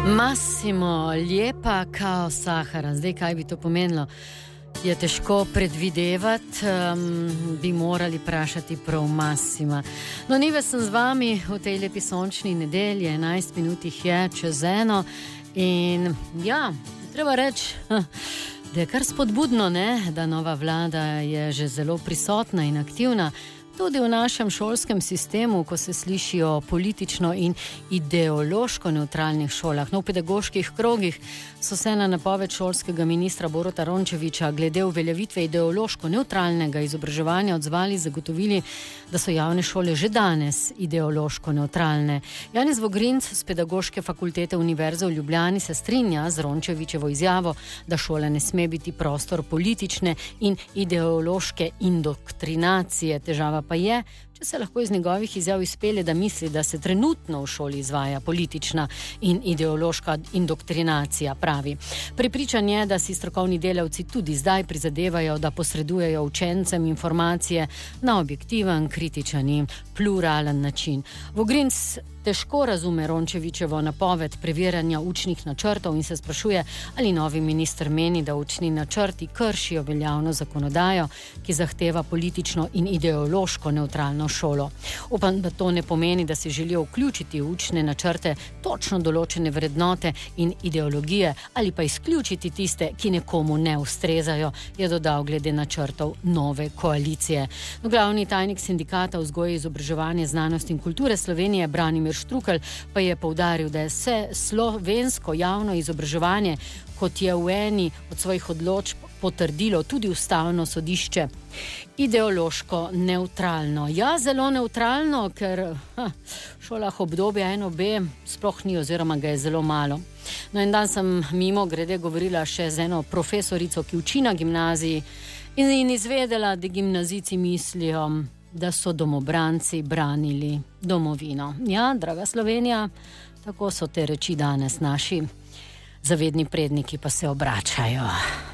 Massimo, lepa kao Sahara. Zdaj, kaj bi to pomenilo? Je težko predvidevati, bi morali vprašati prav Massima. No, Nive sem z vami v tej lepi sončni nedelji, 11 minut je čez 1 in ja, treba reči, da je kar spodbudno, ne? Da nova vlada je že zelo prisotna in aktivna. Tudi v našem šolskem sistemu, ko se slišijo politično in ideološko neutralnih šolah. No, v pedagoških krogih so se na napoved šolskega ministra Boruta Rončevića glede uveljavitve ideološko neutralnega izobraževanja odzvali, zagotovili, da so javne šole že danes ideološko neutralne. Janez Vogrinc z Pedagoške fakultete Univerze v Ljubljani se strinja z Rončevićevo izjavo, da šola ne sme biti prostor politične in ideološke indoktrinacije. Težava pa je, če se lahko iz njegovih izjav izpelje, da misli, da se trenutno v šoli izvaja politična in ideološka indoktrinacija, pravi. Prepričan je, da si strokovni delavci tudi zdaj prizadevajo, da posredujejo učencem informacije na objektiven, kritičen in pluralen način. Vogrinc težko razume Rončevićevo napoved preverjanja učnih načrtov in se sprašuje, ali novi minister meni, da učni načrti kršijo veljavno zakonodajo, ki zahteva politično in ideološko neutralno šolo. Upam, da to ne pomeni, da si želijo vključiti v učne načrte točno določene vrednote in ideologije ali pa izključiti tiste, ki nekomu ne ustrezajo, je dodal glede načrtov nove koalicije. No, glavni tajnik sindikata vzgoje, izobraževanje, znanost in kulture Slovenije Branimir Štrukelj pa je poudaril, da je vse slovensko javno izobraževanje, kot je v eni od svojih odločb potrdilo tudi ustavno sodišče, ideološko neutralno. Ja, zelo neutralno, ker v šolah obdobja 1B sploh ni oziroma ga je zelo malo. No, en dan sem mimo grede govorila še z eno profesorico, ki uči na gimnaziji in izvedela, da gimnazijci mislijo, da so domobranci branili domovino. Ja, draga Slovenija, tako so te reči danes, naši zavedni predniki pa se obračajo.